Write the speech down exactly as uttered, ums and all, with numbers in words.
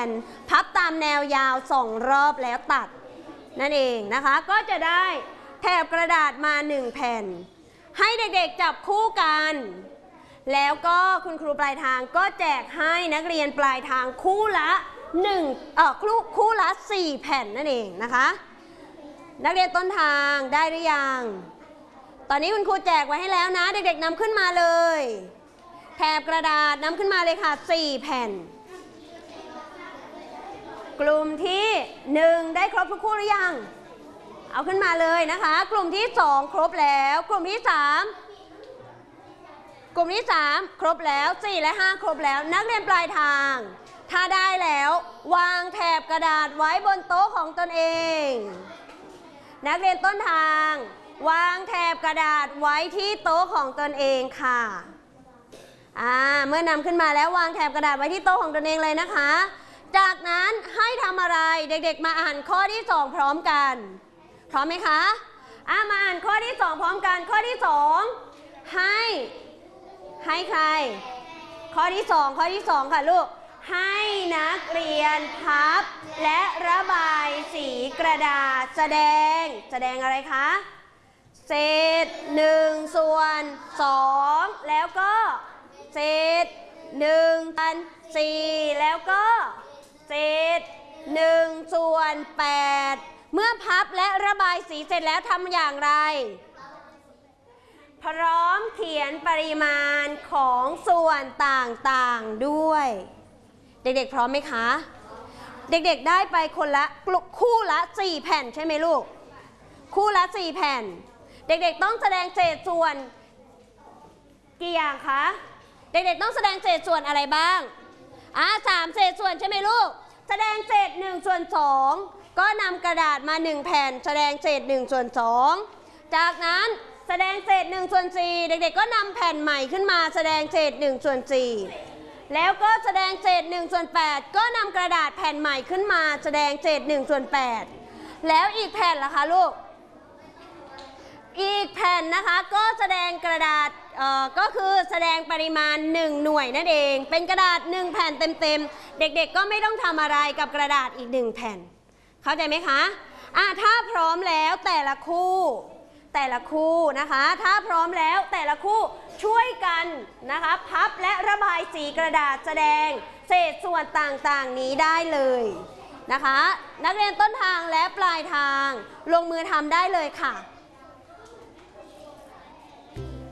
นพับตามแนวยาวสองรอบแล้วตัดนั่นเองนะคะก็จะได้แถบกระดาษมาหนึ่งแผ่นให้เด็กๆจับคู่กันแล้วก็คุณครูปลายทางก็แจกให้นักเรียนปลายทางคู่ละหนึ่งเอ่อคู่คู่ละสี่แผ่นนั่นเองนะคะนักเรียนต้นทางได้หรือยังตอนนี้คุณครูแจกไว้ให้แล้วนะเด็กๆนำขึ้นมาเลยแถบกระดาษนำขึ้นมาเลยค่ะสี่แผ่นกลุ่มที่หนึ่งได้ครบทุกคู่หรือยังเอาขึ้นมาเลยนะคะกลุ่มที่สองครบแล้วกลุ่มที่สามกลุ่มที่สามครบแล้วสี่และห้าครบแล้วนักเรียนปลายทางถ้าได้แล้ววางแถบกระดาษไว้บนโต๊ะของตนเองนักเรียนต้นทางวางแถบกระดาษไว้ที่โต๊ะของตนเองค่ะอ่าเมื่อนำขึ้นมาแล้ววางแถบกระดาษไว้ที่โต๊ะของตนเองเลยนะคะจากนั้นให้ทำอะไรเด็กๆมาอ่านข้อที่สองพร้อมกันพร้อมไหมคะอ่ามาอ่านข้อที่สองพร้อมกันข้อที่สองให้ให้ใครข้อที่สองข้อที่สองค่ะลูกให้นักเรียนพับและระบายสีกระดาษแสดงแสดงอะไรคะเศษหนึ่งส่วนสองแล้วก็เศษหนึ่งส่วนสี่แล้วก็เศษหนึ่งส่วนแปดเมื่อพับและระบายสีเสร็จแล้วทำอย่างไรพร้อมเขียนปริมาณของส่วนต่างๆด้วยเด็กๆพร้อมไหมคะเด็กๆได้ไปคนละคู่ละสี่แผ่นใช่ไหมลูกคู่ละสี่แผ่นเด็กๆต้องแสดงเศษส่วนกี่อย่างคะเด็กๆต้องแสดงเศษส่วนอะไรบ้างอ่าสามเศษส่วนใช่ไหมลูกแสดงเศษหนึ่งส่วนสองก็นำกระดาษมาหนึ่งแผ่นแสดงเศษหนึ่งส่วนสองจากนั้นแสดงเศษหนึ่งส่วนสี่เด็กๆก็นำแผ่นใหม่ขึ้นมาแสดงเศษหนึ่งส่วนสี่แล้วก็แสดงเศษหนึ่งส่วนแปดก็นำกระดาษแผ่นใหม่ขึ้นมาแสดงเศษหนึ่งส่วนแปดแล้วอีกแผ่นล่ะคะลูกอีกแผ่นนะคะก็แสดงกระดาษเอ่อก็คือแสดงปริมาณหนึ่งหน่วยนั่นเองเป็นกระดาษหนึ่งแผ่นเต็มๆเด็กๆก็ไม่ต้องทำอะไรกับกระดาษอีกหนึ่งแผ่นเข้าใจไหมคะอ่ะถ้าพร้อมแล้วแต่ละคู่แต่ละคู่นะคะถ้าพร้อมแล้วแต่ละคู่ช่วยกันนะคะพับและระบายสีกระดาษแสดงเศษส่วนต่างๆนี้ได้เลยนะคะนักเรียนต้นทางและปลายทางลงมือทำได้เลยค่ะ